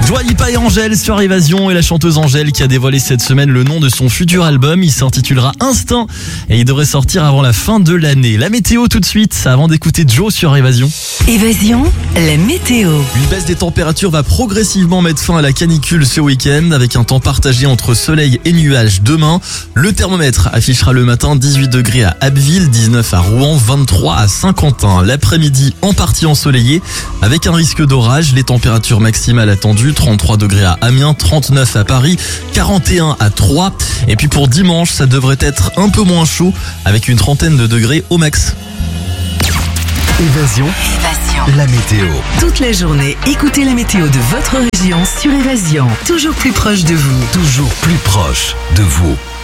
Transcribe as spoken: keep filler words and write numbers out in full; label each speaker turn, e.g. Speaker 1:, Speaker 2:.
Speaker 1: Dua Lipa et Angèle sur Évasion, et la chanteuse Angèle qui a dévoilé cette semaine le nom de son futur album. Il s'intitulera Instinct et il devrait sortir avant la fin de l'année. La météo tout de suite, avant d'écouter Joe sur Évasion.
Speaker 2: Évasion, la météo.
Speaker 1: Une baisse des températures va progressivement mettre fin à la canicule ce week-end avec un temps partagé entre soleil et nuages demain. Le thermomètre affichera le matin dix-huit degrés à Abbeville, dix-neuf à Rouen, vingt-trois à Saint-Quentin. L'après-midi en partie ensoleillé avec un risque d'orage. Les températures maximales attendues, trente-trois degrés à Amiens, trente-neuf à Paris, quarante et un à Troyes. Et puis pour dimanche, ça devrait être un peu moins chaud avec une trentaine de degrés au max.
Speaker 3: Évasion,
Speaker 2: Évasion.
Speaker 3: la météo.
Speaker 2: Toute la journée, écoutez la météo de votre région sur Évasion. Toujours plus proche de vous.
Speaker 3: Toujours plus proche de vous.